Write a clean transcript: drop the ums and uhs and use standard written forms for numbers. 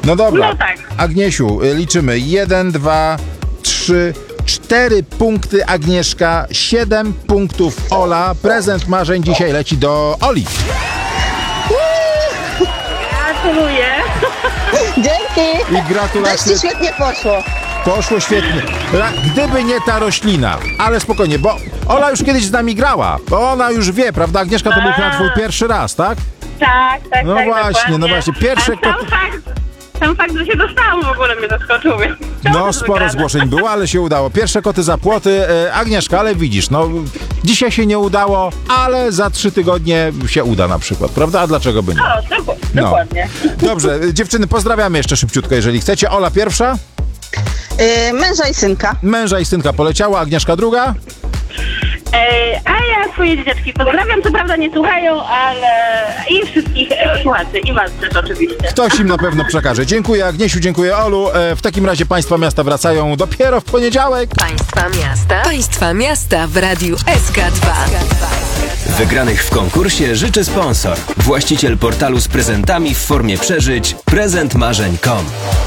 No dobra, No tak. Agniesiu, liczymy. 1, 2, 3, 4 punkty Agnieszka, 7 punktów Ola. Prezent marzeń dzisiaj leci do Oli. Gratuluję. Dzięki! I gratulacje. Wreszcie świetnie poszło. Poszło świetnie. Gdyby nie ta roślina, ale spokojnie, bo Ola już kiedyś z nami grała, bo ona już wie, prawda? Agnieszka, to był chyba twój pierwszy raz, tak? Tak, No tak, właśnie, dokładnie. no właśnie. Pierwsze Ale sam fakt, że się dostałam w ogóle mnie zaskoczył. Więc No, sporo zgłoszeń było, ale się udało. Pierwsze koty za płoty. Agnieszka, ale widzisz, no dzisiaj się nie udało, ale za 3 tygodnie się uda na przykład, prawda? A dlaczego by nie? O, dokładnie. Dobrze, dziewczyny, pozdrawiamy jeszcze szybciutko, jeżeli chcecie. Ola pierwsza, Męża i synka. męża i synka poleciała, Agnieszka druga. A ja swoje dzieciaczki pozdrawiam, co prawda nie słuchają, ale i wszystkich słuchaczy, i was też oczywiście. Ktoś im na pewno przekaże. Dziękuję Agniesiu, dziękuję Olu. W takim razie Państwa Miasta wracają dopiero w poniedziałek. Państwa miasta w Radiu SK2. Wygranych w konkursie życzy sponsor. Właściciel portalu z prezentami w formie przeżyć prezentmarzeń.com.